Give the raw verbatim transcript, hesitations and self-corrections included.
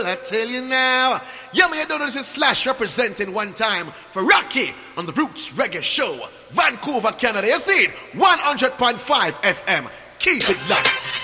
I tell you now. Yeah, man, you don't know this is Slash representing one time for Rocky on the Roots Reggae Show, Vancouver, Canada. You see it? one hundred point five F M. Keep it locked.